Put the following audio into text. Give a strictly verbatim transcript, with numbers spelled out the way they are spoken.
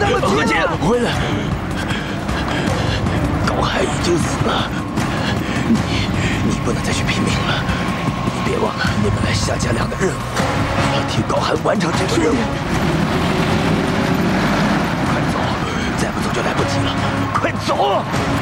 那么近何姐，回来！高海已经死了，你你不能再去拼命了。你别忘了，你们来夏家亮的任务，要替高寒完成这个任务。快走，再不走就来不及了！快走！